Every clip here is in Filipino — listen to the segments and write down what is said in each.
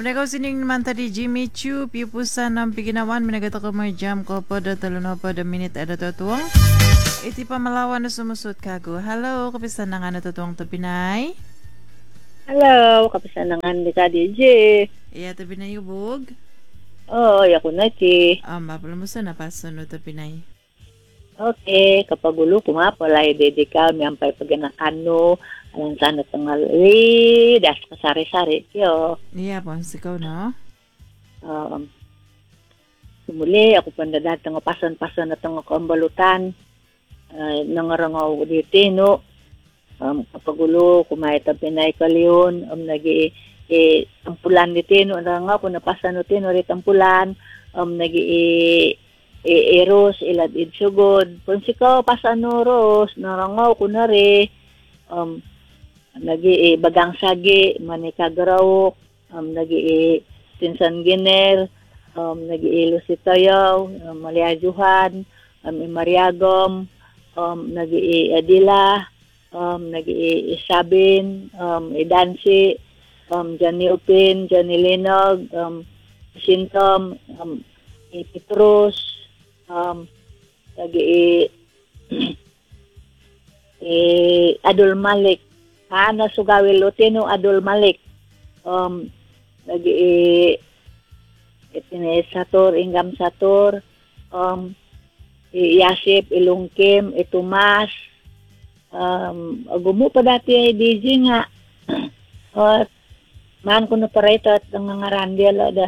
Nego sining naman tadi Jimmy Chu piupusan ng piginawan minagata ko may jam ko po da talon po da minute ada tuwang. Iti pamalawan na sumusut kago. Hello, kapisan na nga natutuwang to Pinay. Hello, kapisanangan ni ka DJ. Iya to Pinay ubog. Oh, ako na ti. Mapalamusa na paso no to Pinay. Okay, kapag ulo kumapalay, dedika, may ampay paganakano, alang sana tangal, das kasari-sari, tiyo. Iya po, sikaw no? Sumuli, ako pandadat nga pasan-pasan na tanga kambalutan, nangarangaw dito, no? Kapag ulo, kumahit ang Pinay Kaliyon, tampulan dito, no? Nga, kung napasan natin, no? Tampulan, eros, ilad idsugod. Kung sikaw, pasano ros, narangaw, kunari, bagang sagi, manikagaraw, tinsan giner, lusitayaw, maliajuhan, imariagom, adila, isabin, idansi, Johnny Upin, Johnny Linog, Sintom, Petrus, Adol Malik, Sugawil Lutino, Adol Malik, Sator, Ingam Sator, Yasip, Ilungkim, Itumas, agumo pa dati ay DJ nga, man ko na parito at nangangarandil dat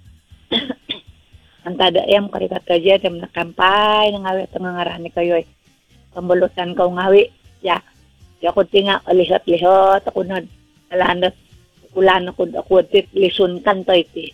ang tadaayam karikat ka dyan, yung nakampay, nangawi at nangarani kayo eh. Pambulutan ka ngawi. Ya, ako tinga, alisat-lihot, ako na, alanat, kulan ako, lisun kan to iti.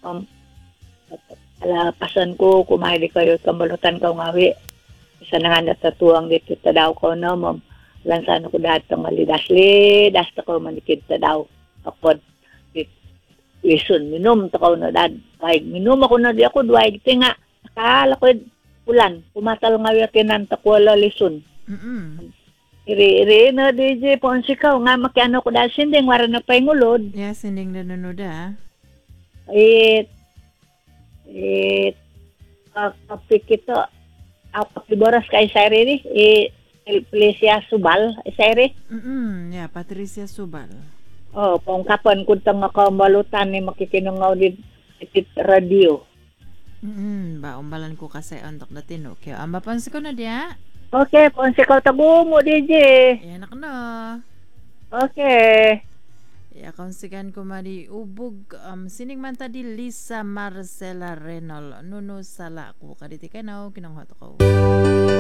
Alapasan ko, kumahili kayo, pambulutan ka ngawi. Isa na nga natatuang dito, tadaw ko, no, mom. Lansan ako dahil itong alidasli, dasta ko manikid tadaw. Ako, listen, minum takaw na dad. Kahit minum ako na di ako, duwag tinga. Nakala ko ulan. Pumatal nga yakinan takwala listen. Iri na DJ po ang sikaw. Nga makiano ko dahil sinding, wara na pa yung ulod. Yeah, sinding nanonood Kapik ito, kapiboras kay Sairi ni. Patricia Subal, Sairi. Yeah, Patricia Subal. Oh, kung kapan kung tanga kambalutan ni makikinungaw din itit radio. Ba, umbalan ko kasi untuk natin, okay. Mapansin ko na diya. Okay, kung sikaw tagumo, DJ. Yan ako na. Okay. Kaunsigan ko mali ubog. Sining man tadi Lisa Marcela Renol. Nuno sala ko. Kaditi ka na, kinanghat ko.